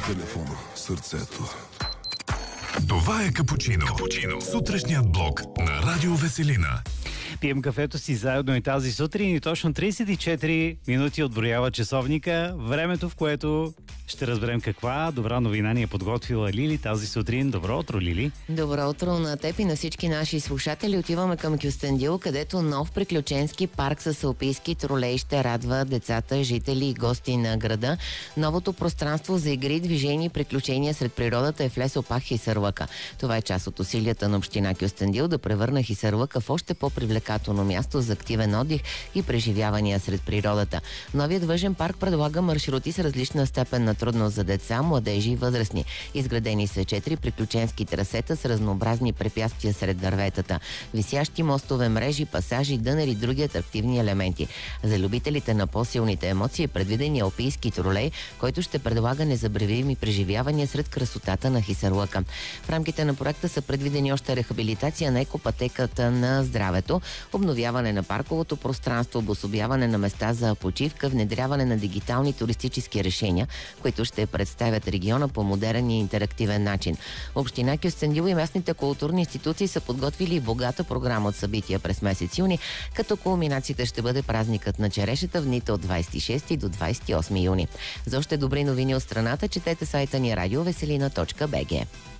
телефона, сърцето. Това е Капучино. Сутрешният блок на Радио Веселина. Пием кафето си заедно и тази сутрин и точно 34 минути отброява часовника. Времето, в което ще разберем каква добра новина ни е подготвила Лили тази сутрин. Добро утро, Лили! Добро утро на теб и на всички наши слушатели. Отиваме към Кюстендил, където нов приключенски парк с алпийски тролей ще радва децата, жители и гости на града. Новото пространство за игри, движение и приключения сред природата е в лесопарк Хисърлъка. Това е част от усилията на община Кюстендил да превърне Хисърлъка в още по-привлекателно място за активен отдих и преживявания сред природата. Новият въжен парк предлага маршрути с различна степен на трудност за деца, младежи и възрастни. Изградени са 4 приключенски трасета с разнообразни препятствия сред дърветата, висящи мостове, мрежи, пасажи, дънери и други атрактивни елементи. За любителите на по-силните емоции е предвиден алпийски тролей, който ще предлага незабравими преживявания сред красотата на Хисърлъка. В рамките на проекта са предвидени още рехабилитация на екопътеката на здравето, обновяване на парковото пространство, обособяване на места за почивка, внедряване на дигитални туристически решения, които ще представят региона по модерен и интерактивен начин. Община Кюстендил и местните културни институции са подготвили богата програма от събития през месец юни, като кулминацията ще бъде празникът на черешата в дните от 26 до 28 юни. За още добри новини от страната четете сайта ни радиовеселина.bg.